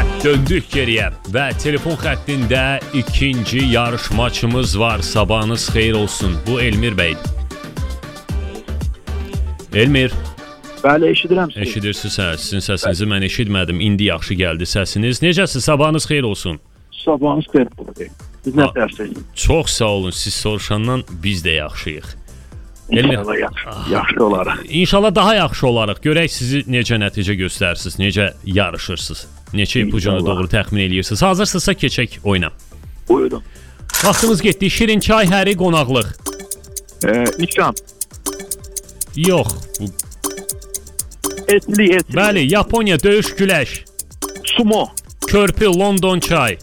döndük geriyə və telefon xəttində ikinci yarışmaçımız var. Sabahınız xeyir olsun. Bu Elmir bəy. Elmir. Bəli, eşidirəm sizi. Eşidirsiniz, sizin səsinizi mən eşitmədim. İndi yaxşı gəldi səsiniz. Necəsiz? Sabahınız xeyir olsun. Sabahınız xeyir olsun. Biz nə dərsiniz? Çox sağ olun. Siz soruşandan biz də yaxşıyıq. İnşallah yaxşı olarıq. İnşallah daha yaxşı olarıq. Görək sizi necə nəticə göstərirsiniz, necə yarışırsınız, neçə ipucunu doğru təxmin edirsiniz. Hazırsınızsa keçək oyuna. Buyurun. Vaxtımız getdi. Şirin çay, həri, qonaqlıq. Nişan. Yox. Etli. Bəli, Yaponiya, döyüş, güləş. Sumo. Körpü, London çay.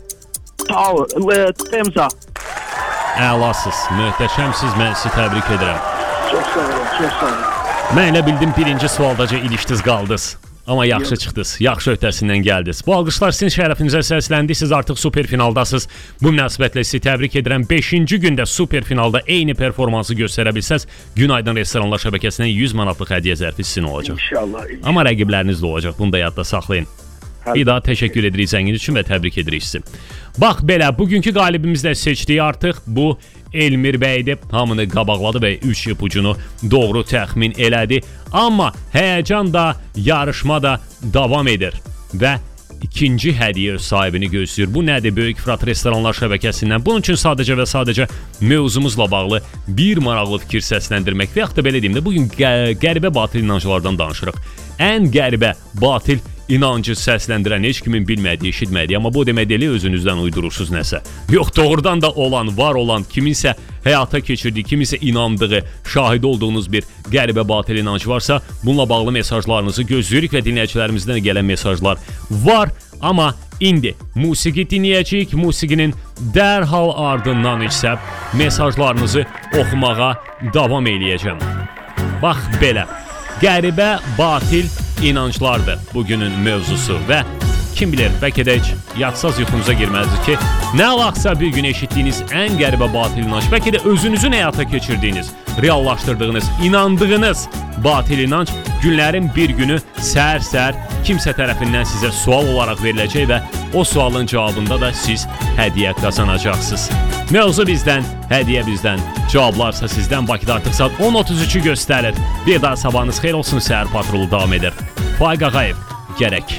Temza. Əlasız, möhtəşəmsiz, mən sizi təbrik edirəm. Çox sağ olun. Mən elə bildim birinci sualdaca ilişdiniz qaldınız. Amma yaxşı çıxdınız, yaxşı öhdəsindən gəldiniz. Bu alqışlar sizin şərəfinizə səsləndi, siz artıq superfinaldasınız. Bu münasibətlə sizi təbrik edirəm. 5-ci gündə superfinalda eyni performansı göstərə bilsəz, Günaydın Restoranlar şəbəkəsindən 100 manatlıq hədiyyə zərfi sizin olacaq. İnşallah. Amma rəqibləriniz də olacaq, bunu da yadda saxlayın. Bir daha təşəkkür edirik zəngin üçün və təbrik edirik sizi. Bax belə, bugünkü qalibimiz də seçdik artıq. Bu Elmir bəydir. Hamını qabaqladı və 3 ipucunu doğru təxmin elədi. Amma həyəcan da, yarışma da davam edir. Və ikinci hədiyyə öz sahibini gözləyir. Bu nədir? Böyük Fırat Restoranlar şəbəkəsindən. Bunun üçün sadəcə və sadəcə mövzumuzla bağlı bir maraqlı fikir səsləndirmək və yaxud da belə deyim də, bugün qəribə batil inanclardan danışırıq. Ən qəribə batil inancı səsləndirən heç kimin bilmədiyi, eşitmədiyi, amma bu demək deyil, özünüzdən uydurursunuz nəsə. Yox, doğrudan da olan, var olan, kiminsə həyata keçirdiyi, kiminsə inandığı, şahid olduğunuz bir qəribə batil inanc varsa, bununla bağlı mesajlarınızı gözləyirik və dinləyicilərimizdən gələn mesajlar var. Amma indi musiqi dinləyəcəyik. Musiqinin dərhal ardından isə mesajlarınızı oxumağa davam eləyəcəm. Bax belə, qəribə batil inanclardır bugünün mövzusu və kim bilir, bəlkə də heç yatsaz yuxunuza girməzdir ki, nə vaxtsa bir gün eşitdiyiniz ən qəribə batil inanc, bəlkə də özünüzün həyata keçirdiyiniz, reallaşdırdığınız, inandığınız batil inanc günlərin bir günü səhər-səhər kimsə tərəfindən sizə sual olaraq veriləcək və o sualın cavabında da siz hədiyyə qazanacaqsınız. Mövzu bizdən, hədiyyə bizdən, cavablarsa sizdən. Bakıda artıq saat 10:33-ü göstərir. Bir daha sabahınız xeyir olsun, səhər patrolu davam edir. Faiq Ağayev, gərək.